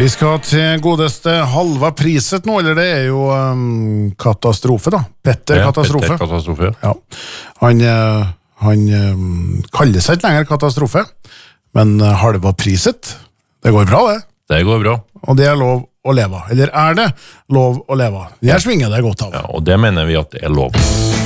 Vi skal til godeste Halva Priset nå, eller det jo katastrofe da. Petter Katastrofe. Petter Katastrofe. Ja. Han kaller seg ikke lenger Katastrofe, men Halva Priset, det går bra det. Det går bra. Og det lov å leve. Eller det lov å leve? Det svinger det godt av. Ja, og det mener vi at det lov.